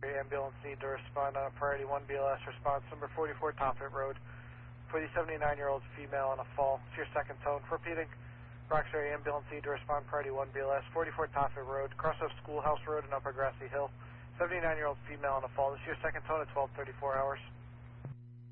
ambulance need to respond on a priority 1 BLS response number 44 Toffet Road for the 79-year-old female in a fall. It's your second tone. Repeating, Roxbury ambulance need to respond priority 1 BLS 44 Toffet Road, cross of Schoolhouse Road and Upper Grassy Hill. 79-year-old female in a fall. This is your second tone at 12:34 hours.